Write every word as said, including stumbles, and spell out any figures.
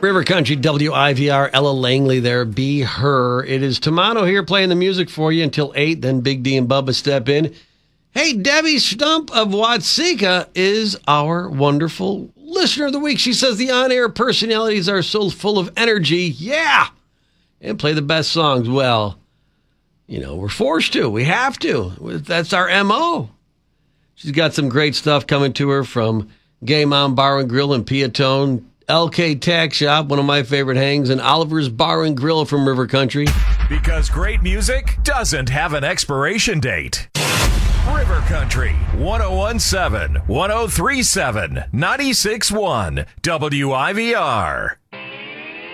River Country, W I V R, Ella Langley there, Be Her. It is Tomato here playing the music for you until eight, then Big D and Bubba step in. Hey, Debbie Stump of Watsika is our wonderful listener of the week. She says the on-air personalities are so full of energy, yeah, and play the best songs. Well, you know, we're forced to. We have to. That's our M O. She's got some great stuff coming to her from Game On Bar and Grill in Piatone, L K Tack Shop, one of my favorite hangs, and Oliver's Bar and Grill from River Country. Because great music doesn't have an expiration date. River Country, one oh one point seven, one oh three point seven, ninety-six point one, W I V R.